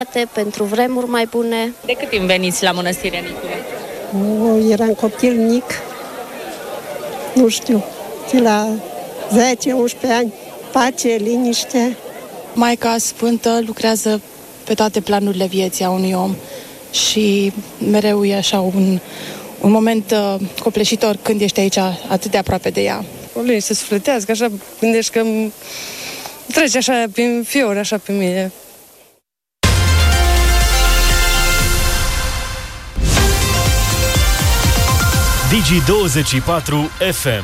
pentru vremuri mai bune. De cât timp veniți la Mănăstirea Nicule? Eram copil mic, nu știu, de la 10-11 ani. Pace, liniște. Maica Sfântă lucrează pe toate planurile vieții a unui om și mereu e așa un moment copleșitor când ești aici atât de aproape de ea. O liniște sufletească, așa gândești că trece așa prin fiori, așa pe mine. Digi24 FM.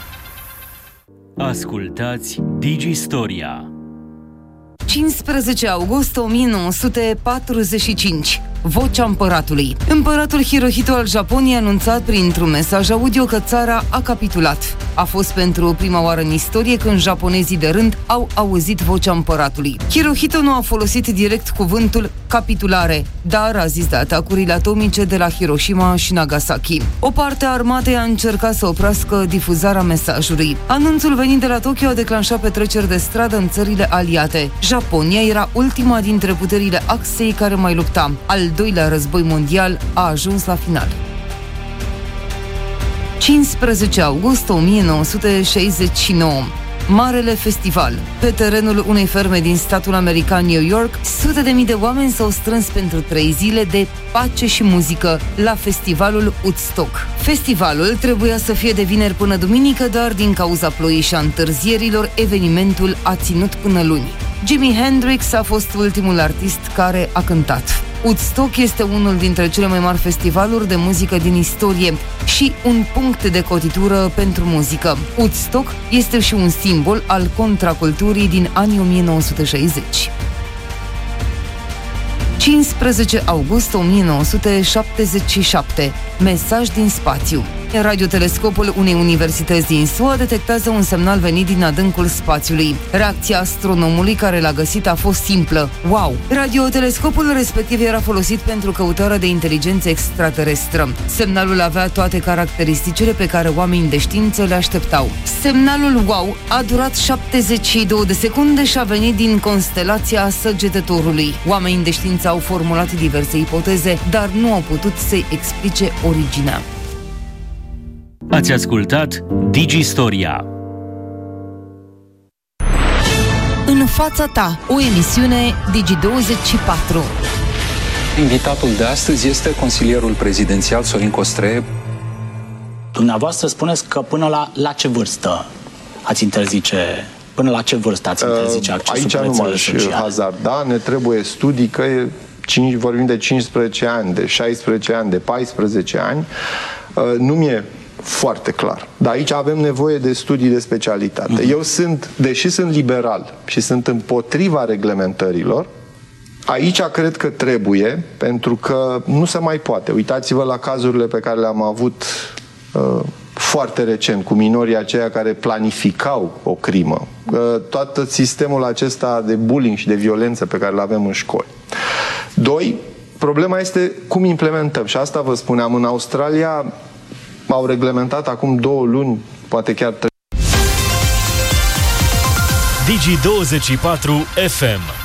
Ascultați Digistoria. 15 august 1945. Vocea împăratului. Împăratul Hirohito al Japoniei a anunțat printr-un mesaj audio că țara a capitulat. A fost pentru prima oară în istorie când japonezii de rând au auzit vocea împăratului. Hirohito nu a folosit direct cuvântul capitulare, dar a zis de atacurile atomice de la Hiroshima și Nagasaki. O parte a armatei a încercat să oprească difuzarea mesajului. Anunțul venit de la Tokyo a declanșat petreceri de stradă în țările aliate. Japonia era ultima dintre puterile Axei care mai lupta. Al doilea război mondial a ajuns la final. 15 august 1969. Marele Festival. Pe terenul unei ferme din statul american New York, sute de mii de oameni s-au strâns pentru 3 zile de pace și muzică la festivalul Woodstock. Festivalul trebuia să fie de vineri până duminică, dar din cauza ploii și a întârzierilor, evenimentul a ținut până luni. Jimi Hendrix a fost ultimul artist care a cântat. Woodstock este unul dintre cele mai mari festivaluri de muzică din istorie și un punct de cotitură pentru muzică. Woodstock este și un simbol al contraculturii din anii 1960. 15 august 1977. Mesaj din spațiu. Radiotelescopul unei universități din SUA detectează un semnal venit din adâncul spațiului. Reacția astronomului care l-a găsit a fost simplă. Wow! Radiotelescopul respectiv era folosit pentru căutarea de inteligență extraterestră. Semnalul avea toate caracteristicile pe care oamenii de știință le așteptau. Semnalul wow a durat 72 de secunde și a venit din constelația Săgetătorului. Oamenii de știință au formulat diverse ipoteze, dar nu au putut să-i explice originea. Ați ascultat Digistoria. În fața ta, o emisiune Digi24. Invitatul de astăzi este consilierul prezidențial Sorin Costreie. Dumneavoastră spuneți că până la ce vârstă ați interzice, până la ce vârstă ați interzice accesul pe rețelele sociale? Aici nu m-aș hazarda, ne trebuie studii că vorbim de 15 ani, de 16 ani, de 14 ani. Nu mi-e foarte clar. Dar aici avem nevoie de studii de specialitate. Eu deși sunt liberal și sunt împotriva reglementărilor, aici cred că trebuie, pentru că nu se mai poate. Uitați-vă la cazurile pe care le-am avut foarte recent, cu minorii aceia care planificau o crimă. Tot sistemul acesta de bullying și de violență pe care îl avem în școli. 2. Problema este cum implementăm. Și asta vă spuneam, în Australia au reglementat acum 2 luni, poate chiar 3. Digi24 FM.